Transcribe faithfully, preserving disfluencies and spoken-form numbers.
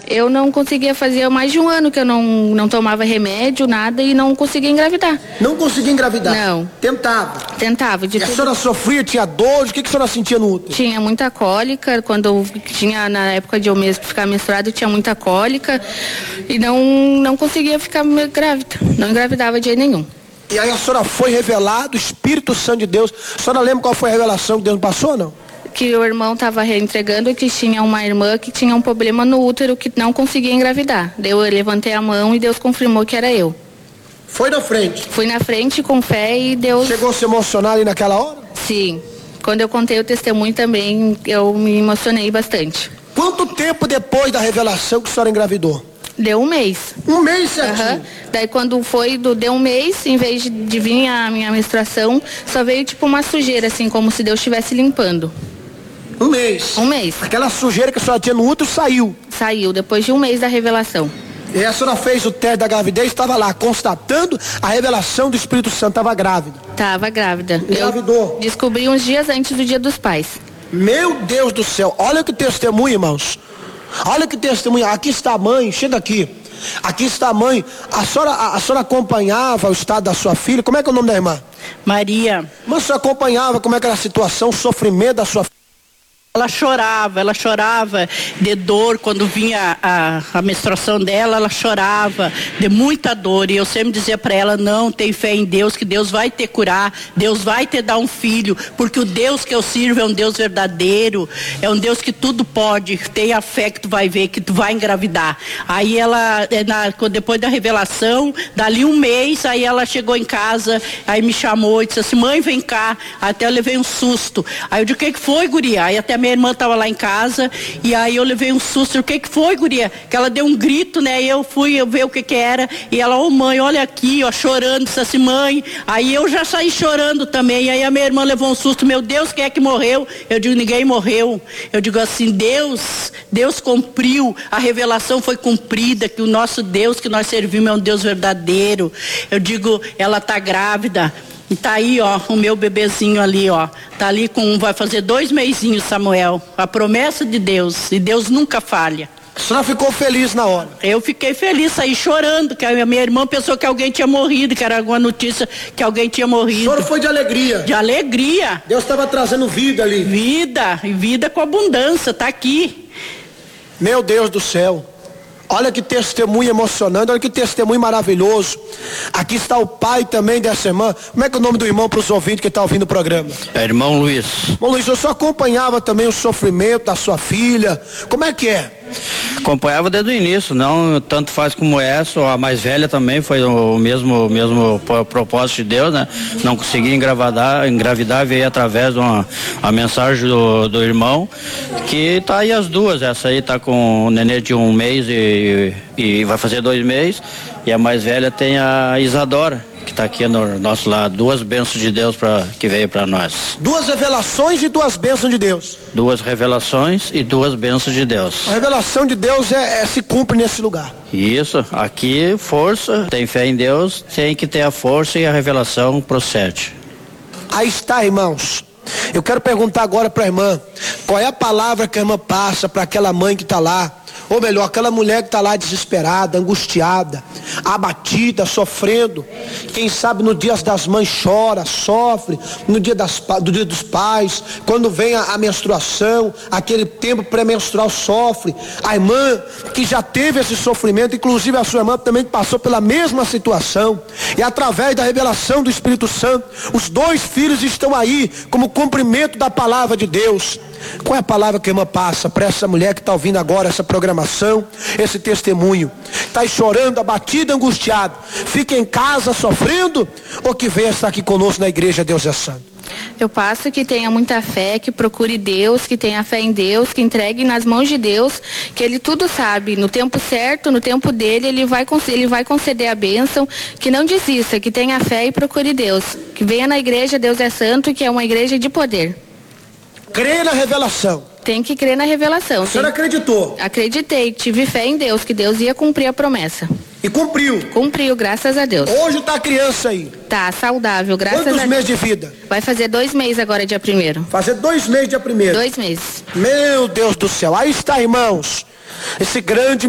Eu não conseguia fazer mais de um ano que eu não, não tomava remédio, nada, e não conseguia engravidar. Não conseguia engravidar? Não. Tentava? Tentava. De e tudo. A senhora sofria, tinha dor? O que, que a senhora sentia no útero? Tinha muita cólica, quando eu tinha, na época de eu mesmo ficar menstruada, tinha muita cólica e não, não conseguia ficar grávida, não engravidava de jeito nenhum. E aí a senhora foi revelado, o Espírito Santo de Deus, a senhora lembra qual foi a revelação que Deus passou ou não? Que o irmão estava reentregando que tinha uma irmã que tinha um problema no útero que não conseguia engravidar. Daí eu levantei a mão e Deus confirmou que era eu. Foi na frente? Fui na frente com fé e Deus... Chegou a se emocionar ali naquela hora? Sim. Quando eu contei o testemunho também, eu me emocionei bastante. Quanto tempo depois da revelação que a senhora engravidou? Deu um mês. Um mês certinho? Uhum. Daí quando foi, do, deu um mês, em vez de, de vir a minha menstruação, só veio tipo uma sujeira, assim, como se Deus estivesse limpando. Um mês? Um mês. Aquela sujeira que a senhora tinha no útero saiu? Saiu, depois de um mês da revelação. E a senhora fez o teste da gravidez, estava lá, constatando a revelação do Espírito Santo, estava grávida? Estava grávida. Engravidou? Eu descobri uns dias antes do Dia dos Pais. Meu Deus do céu, olha que testemunho, irmãos. Olha que testemunho, aqui está a mãe, chega aqui. Aqui está a mãe. A senhora, a, a senhora acompanhava o estado da sua filha? Como é que é o nome da irmã? Maria. Mas a senhora acompanhava como é que era a situação, o sofrimento da sua filha? Ela chorava, ela chorava de dor quando vinha a, a menstruação dela, ela chorava de muita dor, e eu sempre dizia para ela: não, tem fé em Deus, que Deus vai te curar, Deus vai te dar um filho, porque o Deus que eu sirvo é um Deus verdadeiro, é um Deus que tudo pode, tenha fé que tu vai ver, que tu vai engravidar. Aí ela, na, depois da revelação, dali um mês, aí ela chegou em casa, aí me chamou e disse assim: mãe, vem cá. Até eu levei um susto. Aí eu disse: o que que foi, guria? Aí até minha irmã estava lá em casa, e aí eu levei um susto. O que que foi, guria? Que ela deu um grito, né? E eu fui eu ver o que que era, e ela: ô oh, mãe, olha aqui, ó, chorando. Disse assim: mãe. Aí eu já saí chorando também, e aí a minha irmã levou um susto: meu Deus, quem é que morreu? Eu digo: ninguém morreu. Eu digo assim: Deus, Deus cumpriu, a revelação foi cumprida, que o nosso Deus que nós servimos é um Deus verdadeiro. Eu digo: ela tá grávida. E tá aí, ó, o meu bebezinho ali, ó. Tá ali com, vai fazer dois meizinhos, Samuel. A promessa de Deus. E Deus nunca falha. A senhora ficou feliz na hora? Eu fiquei feliz, saí chorando, que a minha irmã pensou que alguém tinha morrido, que era alguma notícia que alguém tinha morrido. A senhora foi de alegria? De alegria. Deus estava trazendo vida ali. Vida, e vida com abundância, tá aqui. Meu Deus do céu. Olha que testemunho emocionante, olha que testemunho maravilhoso. Aqui está o pai também dessa irmã. Como é que é o nome do irmão para os ouvintes que estão ouvindo o programa? É irmão Luiz. Irmão Luiz, eu só acompanhava também o sofrimento da sua filha. Como é que é? Acompanhava desde o início, não tanto faz como essa, a mais velha também foi o mesmo, mesmo propósito de Deus, né? Não conseguia engravidar, engravidar veio através de uma, uma mensagem do, do irmão, que tá aí as duas, essa aí tá com o nenê de um mês e, e vai fazer dois meses, e a mais velha tem a Isadora, que está aqui no nosso lado. Duas bênçãos de Deus pra, que veio para nós. Duas revelações e duas bênçãos de Deus. Duas revelações e duas bênçãos de Deus. A revelação de Deus é, é, se cumpre nesse lugar. Isso, aqui força, tem fé em Deus, tem que ter a força e a revelação procede. Aí está, irmãos. Eu quero perguntar agora para a irmã, qual é a palavra que a irmã passa para aquela mãe que está lá? Ou melhor, aquela mulher que está lá desesperada, angustiada, abatida, sofrendo. Quem sabe no dia das mães chora, sofre, no dia, das, do dia dos pais, quando vem a, a menstruação, aquele tempo pré-menstrual sofre. A irmã que já teve esse sofrimento, inclusive a sua irmã também passou pela mesma situação. E através da revelação do Espírito Santo, os dois filhos estão aí como cumprimento da palavra de Deus. Qual é a palavra que a irmã passa para essa mulher que está ouvindo agora essa programação, esse testemunho? Está aí chorando, abatida, angustiada. Fica em casa sofrendo, ou que venha estar aqui conosco na igreja Deus é Santo? Eu passo que tenha muita fé, que procure Deus, que tenha fé em Deus, que entregue nas mãos de Deus, que Ele tudo sabe, no tempo certo, no tempo dele, Ele vai, ele vai conceder a bênção, que não desista, que tenha fé e procure Deus, que venha na igreja Deus é Santo, que é uma igreja de poder. Crê na revelação. Tem que crer na revelação. A senhora tem... acreditou? Acreditei, tive fé em Deus, que Deus ia cumprir a promessa. E cumpriu? Cumpriu, graças a Deus. Hoje está a criança aí? Tá, saudável, graças Quantos a Deus. meses de vida? Vai fazer dois meses agora, dia primeiro. Fazer dois meses dia primeiro? Dois meses. Meu Deus do céu, aí está, irmãos, esse grande